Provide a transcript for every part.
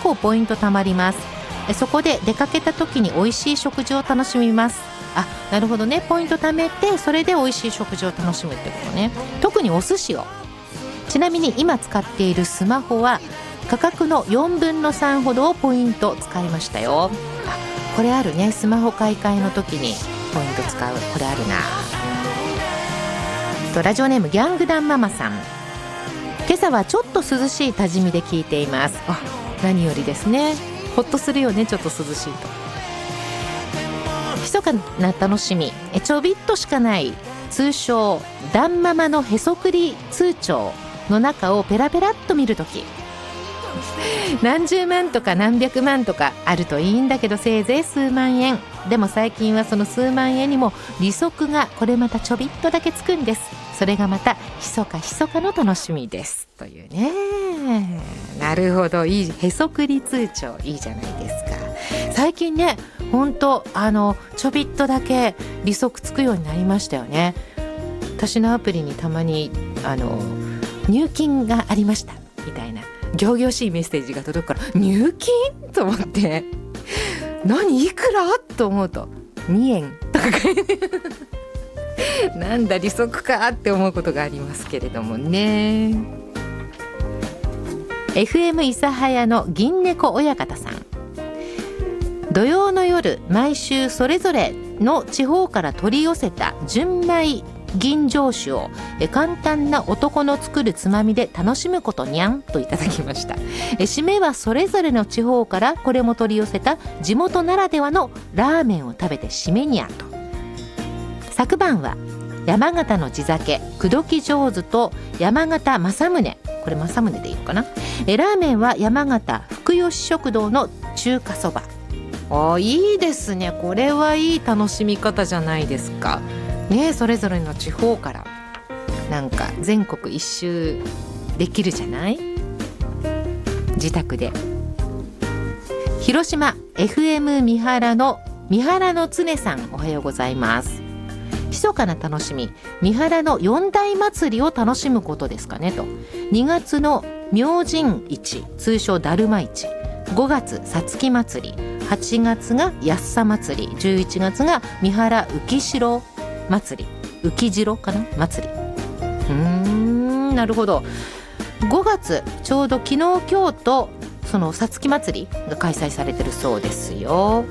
構ポイント貯まります。そこで出かけた時に美味しい食事を楽しみます。なるほどね。ポイント貯めてそれで美味しい食事を楽しむってことね。特にお寿司を。ちなみに今使っているスマホは価格の4分の3ほどをポイント使いましたよ。これあるね。スマホ買い替えの時にポイント使う。これあるな。ラジオネームギャングダンママさん、今朝はちょっと涼しい多治見で聞いています。何よりですね。ほっとするよね、ちょっと涼しいと。密かな楽しみ、ちょびっとしかない通称ダンママのへそくり通帳の中をペラペラっと見るとき、何十万とか何百万とかあるといいんだけど、せいぜい数万円。でも最近はその数万円にも利息がこれまたちょびっとだけつくんです。それがまた密かの楽しみですというね。なるほど、いい。へそくり通帳いいじゃないですか。最近ね、ほんとちょびっとだけ利息つくようになりましたよね。私のアプリにたまに入金がありましたみたいな仰々しいメッセージが届くから、入金と思って、何いくらと思うと2円とかなんだ利息かって思うことがありますけれどもね。 FM 諫早の銀猫親方さん、土曜の夜毎週それぞれの地方から取り寄せた純米吟醸酒を簡単な男の作るつまみで楽しむことにゃんといただきました。締めはそれぞれの地方からこれも取り寄せた地元ならではのラーメンを食べて締めにゃんと。昨晩は山形の地酒口説き上手と山形正宗、これ正宗でいいのかな。ラーメンは山形福吉食堂の中華そば。いいですね。これはいい楽しみ方じゃないですかね。それぞれの地方からなんか全国一周できるじゃない、自宅で。広島 FM 三原の常さん、おはようございます。密かな楽しみ、三原の四大祭りを楽しむことですかねと。2月の明神市、通称だるま市、5月さつき祭り、8月がやっさ祭り、11月が三原浮城祭り、浮城かな祭り。なるほど。5月ちょうど昨日今日とそのさつき祭りが開催されてるそうですよ。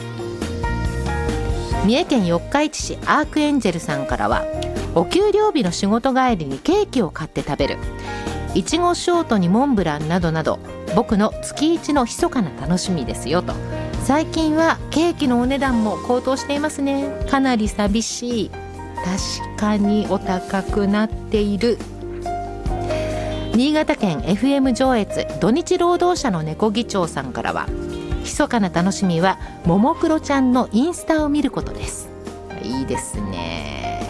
三重県四日市市アークエンジェルさんからは、お給料日の仕事帰りにケーキを買って食べる、いちごショートにモンブランなどなど僕の月一の密かな楽しみですよと。最近はケーキのお値段も高騰していますね。かなり寂しい。確かにお高くなっている。新潟県 FM 上越土日労働者の猫議長さんからは、密かな楽しみはももクロちゃんのインスタを見ることです。いいですね。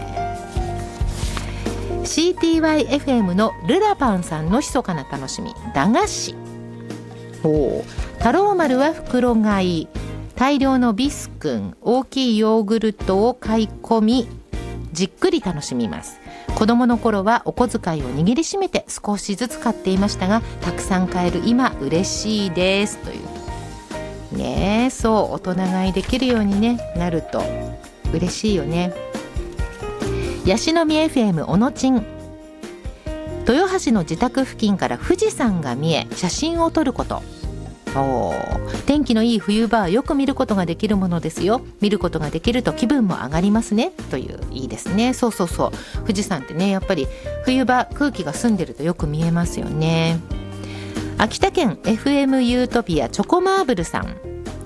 CTYFM のルラパンさんの密かな楽しみ、駄菓子。太郎丸は袋買い、大量のビスくん、大きいヨーグルトを買い込みじっくり楽しみます。子供の頃はお小遣いを握りしめて少しずつ買っていましたが、たくさん買える今嬉しいですというね。そう、大人買いできるように、なると嬉しいよね。ヤシの実 FM おのちん、豊橋の自宅付近から富士山が見え写真を撮ること。天気のいい冬場はよく見ることができるものですよ。見ることができると気分も上がりますねという。いいですね。そう富士山ってね、やっぱり冬場空気が澄んでるとよく見えますよね。秋田県 FM ユートピアチョコマーブルさん、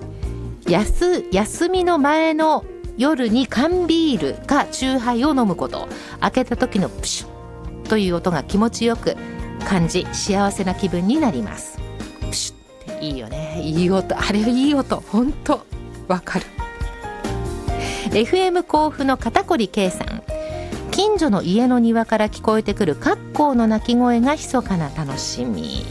休みの前の夜に缶ビールかチューハイを飲むこと。開けた時のプシュッという音が気持ちよく感じ、幸せな気分になります。プシュッっていいよね。いい音、あれいい音、ほんとわかる。 FM 甲府の肩こり K さん、近所の家の庭から聞こえてくるカッコウの鳴き声が密かな楽しみ。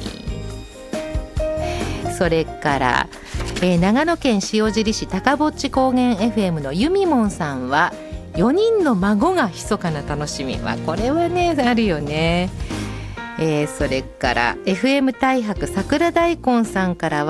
それから長野県塩尻市高ぼっち高原 FM のゆみもんさんは、4人の孫が密かな楽しみ。これはね、あるよね。それから FM 太白桜大根さんからは、